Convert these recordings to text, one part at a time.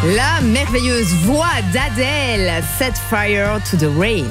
La merveilleuse voix d'Adèle, Set Fire to the Rain.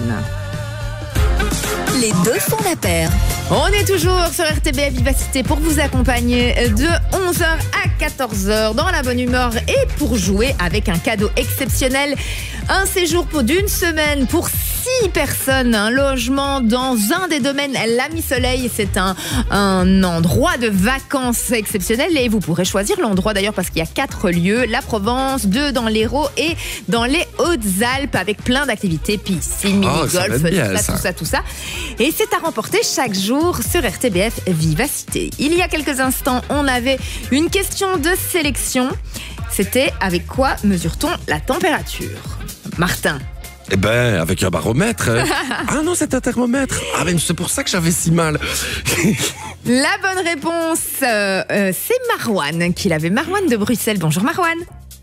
Les deux font la paire. On est toujours sur RTBF Vivacité pour vous accompagner de 11h à 14h dans la bonne humeur et pour jouer avec un cadeau exceptionnel. Un séjour d'une semaine pour 6 personnes, un logement dans un des domaines l'Ami Soleil. C'est un endroit de vacances exceptionnel et vous pourrez choisir l'endroit d'ailleurs parce qu'il y a 4 lieux, la Provence, 2 dans l'Hérault et dans les Hautes-Alpes avec plein d'activités, piscine, mini-golf, tout ça. Et c'est à remporter chaque jour sur RTBF Vivacité. Il y a quelques instants, on avait une question de sélection. C'était avec quoi mesure-t-on la température ? Martin. Eh ben, avec un baromètre. Ah non, c'est un thermomètre. Ah mais c'est pour ça que j'avais si mal. La bonne réponse, c'est Marouane qui l'avait. Marouane de Bruxelles. Bonjour Marouane.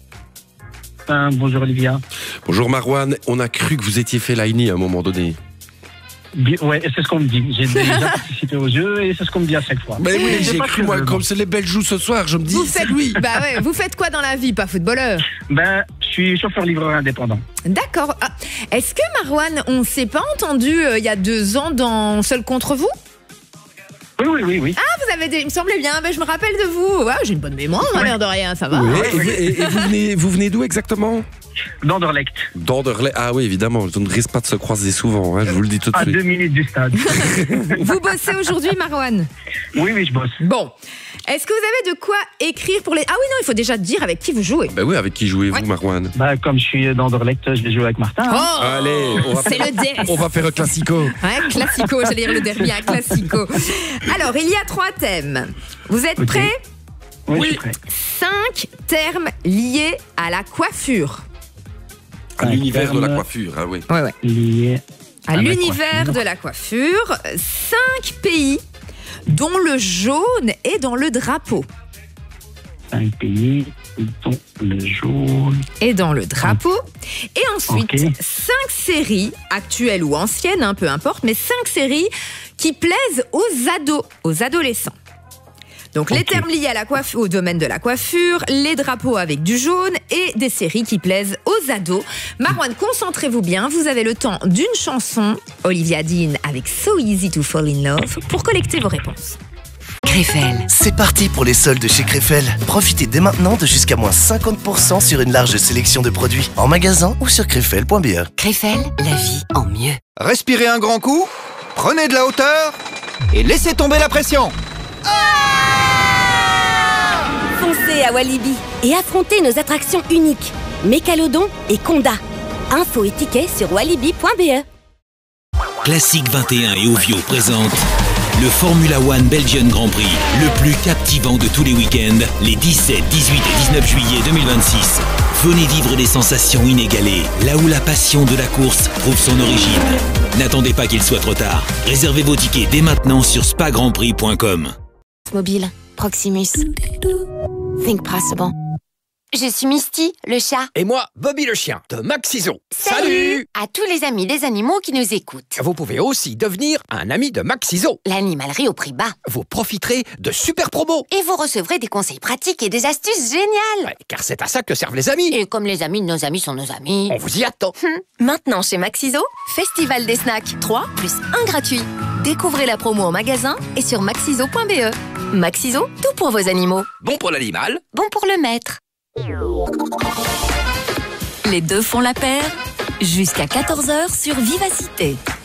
Bonjour Olivia. Bonjour Marouane. On a cru que vous étiez Fellaini à un moment donné. Ouais, c'est ce qu'on me dit. J'ai déjà participé au jeu et c'est ce qu'on me dit à chaque fois. Mais oui, j'ai cru moi, comme c'est les belles joues ce soir, je me dis, c'est lui. Bah ouais, vous faites quoi dans la vie, pas footballeur ? Je suis chauffeur-livreur indépendant. D'accord. Ah, est-ce que Marouane, on s'est pas entendu il y a 2 ans dans Seul contre vous ? Oui. Ah, vous avez il me semblait bien, je me rappelle de vous. Ouais, j'ai une bonne mémoire, l'air de rien, ça va. Oui, et vous venez d'où exactement ? D'Anderlecht. D'Anderlecht, ah oui, évidemment, on ne risque pas de se croiser souvent, je vous le dis tout de suite. À 2 minutes du stade. Vous bossez aujourd'hui, Marouane ? Oui, je bosse. Bon, est-ce que vous avez de quoi écrire pour les... Ah oui, non, il faut déjà dire avec qui vous jouez. Ben oui, avec qui jouez-vous, Marouane ? Comme je suis d'Anderlecht, je vais jouer avec Martin. Oh, allez, c'est le derby. On va faire un classico. Ouais, classico, j'allais dire le derby, un classico. Alors, il y a 3 thèmes. Vous êtes prêts ? Oui, je suis prêt. 5 termes liés à la coiffure. À l'univers de la coiffure, oui. Ouais. Lié à l'univers de la coiffure. 5 pays dont le jaune est dans le drapeau. 5 pays dont le jaune est dans le drapeau. Et ensuite, 5 Okay. séries, actuelles ou anciennes, peu importe, mais 5 séries qui plaisent aux adolescents. Donc les termes liés à la coiffure, au domaine de la coiffure, les drapeaux avec du jaune et des séries qui plaisent aux ados. Marouane, concentrez-vous bien, vous avez le temps d'une chanson, Olivia Dean avec So Easy to Fall in Love, pour collecter vos réponses. Krefel. C'est parti pour les soldes chez Krefel. Profitez dès maintenant de jusqu'à moins 50% sur une large sélection de produits en magasin ou sur krefel.be. Krefel, la vie en mieux. Respirez un grand coup, prenez de la hauteur et laissez tomber la pression. Foncez à Walibi et affrontez nos attractions uniques, Mécalodon et Conda. Infos et tickets sur walibi.be. Classique 21 et Ovio présentent le Formula One Belgian Grand Prix, le plus captivant de tous les week-ends, les 17, 18 et 19 juillet 2026. Venez vivre des sensations inégalées, là où la passion de la course trouve son origine. N'attendez pas qu'il soit trop tard. Réservez vos tickets dès maintenant sur spagrandprix.com. Mobile, Proximus. Think possible. Je suis Misty, le chat. Et moi, Bobby le chien, de Maxiso. Salut à tous les amis des animaux qui nous écoutent. Vous pouvez aussi devenir un ami de Maxiso. L'animalerie au prix bas. Vous profiterez de super promos. Et vous recevrez des conseils pratiques et des astuces géniales. Ouais, car c'est à ça que servent les amis. Et comme les amis de nos amis sont nos amis, on vous y attend. Maintenant chez Maxiso, Festival des snacks 3 plus 1 gratuit. Découvrez la promo en magasin et sur maxiso.be. Maxiso, tout pour vos animaux. Bon pour l'animal, bon pour le maître. Les deux font la paire, jusqu'à 14h sur Vivacité.